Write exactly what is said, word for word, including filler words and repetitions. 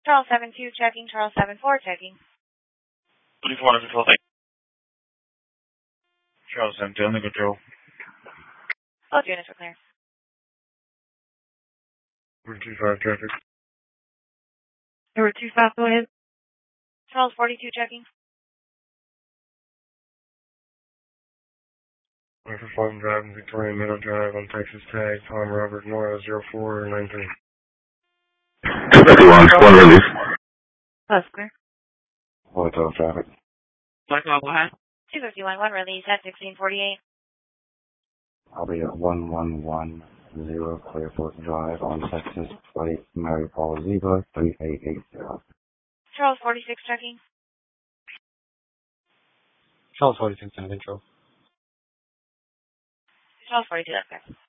Charles seven two checking, Charles seven four checking. twenty-four under control. Charles seven two under control. Both units are clear. Number two five traffic. Number two five, go ahead. Charles forty-two checking. Number five driving Victoria Middle Drive on Texas Tag, Tom Robert Nora zero four nine three. two fifty-one, one release. That's clear. Hotel traffic. Blackwell, go ahead. two fifty-one, one release at sixteen forty-eight. I'll be at one one one zero Clearfork Drive on Texas Flight Mary Paul Zebra three eight eight zero. Charles forty-six checking. Charles forty-six under control. Charles forty-two, that's clear.